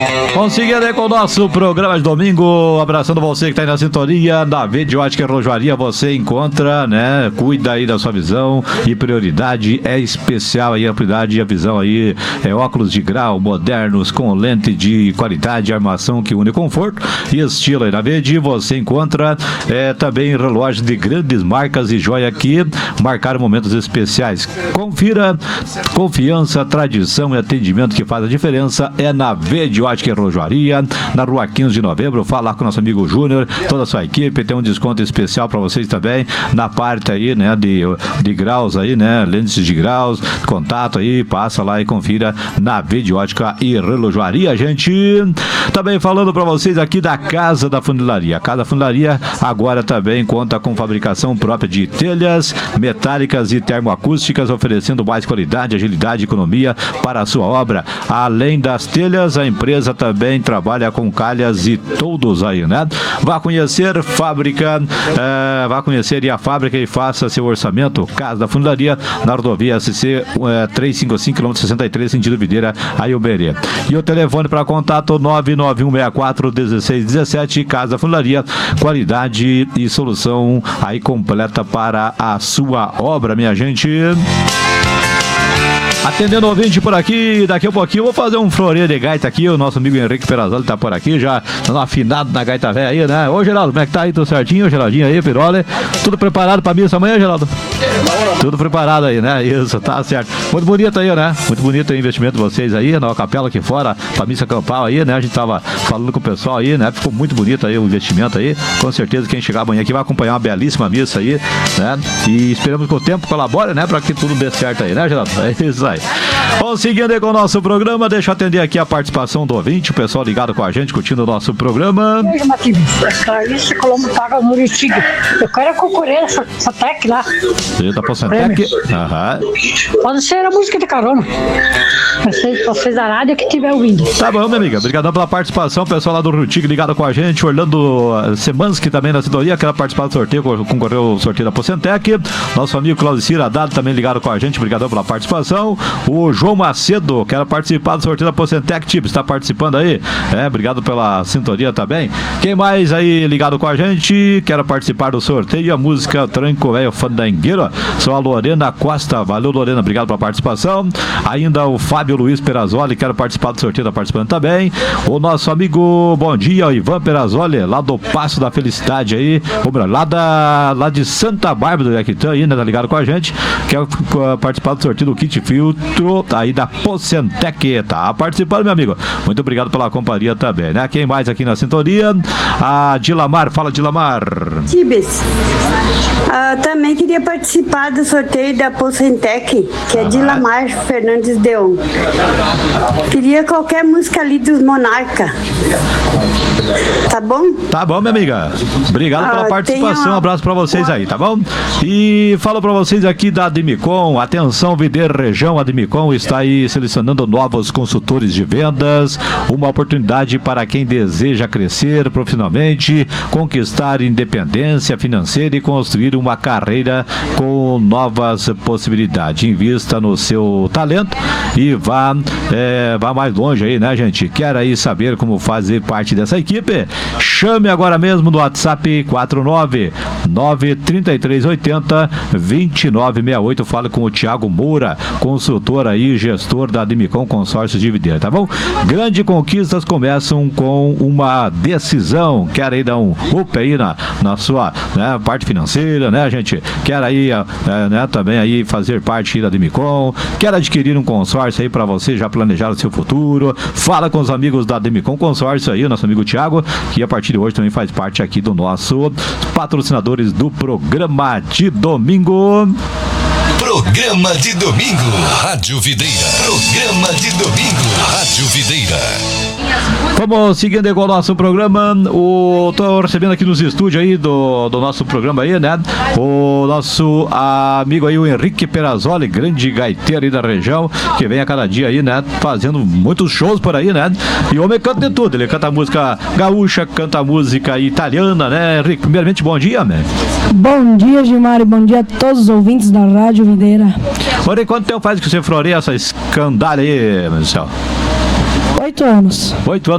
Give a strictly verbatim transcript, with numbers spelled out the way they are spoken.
Vamos seguindo aí com o nosso programa de domingo, abraçando você que está aí na sintonia da Verde Ótica Relojoaria. Você encontra, né, cuida aí da sua visão e prioridade é especial aí, a prioridade e a visão aí é óculos de grau modernos com lente de qualidade, armação que une conforto e estilo aí na Verde. Você encontra é, também relógios de grandes marcas e joia que marcaram momentos especiais. Confira, confiança, tradição e atendimento que faz a diferença é na Verde Ótica Relojoaria, na rua quinze de novembro. Fala com nosso amigo Júnior, toda a sua equipe, tem um desconto especial para vocês também, na parte aí, né, de, de graus aí, né, lentes de graus, contato aí, passa lá e confira na Verde Ótica e Relojoaria, gente. Também falando para vocês aqui da Casa da Funilaria. A Casa da Funilaria agora também conta com fabricação própria de telhas metálicas e termoacústicas, oferecendo mais qualidade, agilidade e economia para a sua obra. Além das telhas, a empresa também trabalha com calhas e todos aí, né? Vá conhecer fábrica, é, vá conhecer a fábrica e faça seu orçamento. Casa da Funilaria, na rodovia S C é, trezentos e cinquenta e cinco, quilômetro sessenta e três, sentido Videira, aí o Berê. E o telefone para contato nove nove um seis quatro um seis um sete. Casa da Funilaria, qualidade e solução aí completa para a sua obra, minha gente. Atendendo o ouvinte por aqui, daqui a pouquinho eu vou fazer um floreio de gaita aqui. O nosso amigo Henrique Perazzoli tá por aqui, já dando afinado na gaita velha aí, né? Ô Geraldo, como é que tá aí? Tudo certinho? Geraldinho aí, Piroli. Tudo preparado pra missa amanhã, Geraldo? Tudo preparado aí, né? Isso, tá certo. Muito bonito aí, né? Muito bonito o investimento de vocês aí, na capela aqui fora, pra missa campal aí, né? A gente tava falando com o pessoal aí, né? Ficou muito bonito aí o investimento aí. Com certeza quem chegar amanhã aqui vai acompanhar uma belíssima missa aí, né? E esperamos que o tempo colabore, né? Pra que tudo dê certo aí, né, Geraldo? É isso aí. Bom, seguindo aí com o nosso programa, deixa eu atender aqui a participação do ouvinte, o pessoal ligado com a gente, curtindo o nosso programa. Beijo, Matheus. Clarice Colombo paga no Ritiga. Eu quero concorrer essa, essa tec lá. Você tá postando tec? Aham. Pode ser a música de carona. Vocês, vocês da rádio que estiver ouvindo. Tá bom, minha amiga. Obrigadão pela participação. Pessoal lá do Rutiga ligado com a gente. Orlando Semanski também na sintonia. Quero participar do sorteio, concorreu ao sorteio da Pocentec. Nosso amigo Claudicir Haddad também ligado com a gente. Obrigadão pela participação. O João Macedo, quero participar do sorteio da Pocentec Tips. Está participando aí? É, obrigado pela sintonia também. Quem mais aí ligado com a gente? Quero participar do sorteio. A música Tranco Velho Fandangueiro. Sou a Lorena Costa. Valeu, Lorena. Obrigado pela participação. Ainda o Fábio Luiz Perazzoli, quero participar do sorteio, tá participando também. O nosso amigo, bom dia, o Ivan Perazzoli, lá do Passo da Felicidade aí, lá, da, lá de Santa Bárbara do Yaquitã aí, né, tá ligado com a gente, quer participar do sorteio do kit filtro aí da Pocentec, tá participando, meu amigo. Muito obrigado pela companhia também, né? Quem mais aqui na sintonia? A Dilamar, fala Dilamar. Tibes, uh, também queria participar do sorteio da Pocentec, que é ah, Dilamar Fernandes Deon. Queria qualquer música ali dos Monarca. Tá bom? Tá bom, minha amiga. Obrigado ah, pela participação. Uma... Um abraço pra vocês aí, tá bom? E falo pra vocês aqui da Admicon. Atenção, Videira Região. A Admicon está aí selecionando novos consultores de vendas. Uma oportunidade para quem deseja crescer profissionalmente, conquistar independência financeira e construir uma carreira com novas possibilidades. Invista no seu talento e vá, é, vá mais longe aí, né, gente? Quer aí saber como fazer parte dessa equipe? Chame agora mesmo no WhatsApp quatro nove nove três três oito zero dois nove seis oito. Fale com o Thiago Moura, consultor aí, gestor da Admicon Consórcio de Videira, tá bom? Grandes conquistas começam com uma decisão. Quer aí dar um up aí na, na sua, né, parte financeira, né, gente? Quer aí, é, né, também aí fazer parte da Admicon? Quer adquirir um consórcio aí para você já planejar o seu futuro? Fala com os amigos da Admicon Consórcio aí, o nosso amigo Thiago, que a partir de hoje também faz parte aqui do nosso patrocinadores do programa de domingo. Programa de domingo, Rádio Videira. Programa de domingo, Rádio Videira. Vamos seguindo aí com o nosso programa. O, tô recebendo aqui nos estúdios aí do, do nosso programa aí, né? O nosso amigo aí, o Henrique Perazzoli, grande gaiteiro aí da região, que vem a cada dia aí, né? Fazendo muitos shows por aí, né? E o homem canta de tudo. Ele canta música gaúcha, canta música italiana, né? Henrique, primeiramente, bom dia, né? Bom dia, Gilmar, e bom dia a todos os ouvintes da Rádio Videira. Olha, quanto tempo faz que você floreia essa escandalha aí, meu céu? Oito anos. Oito anos.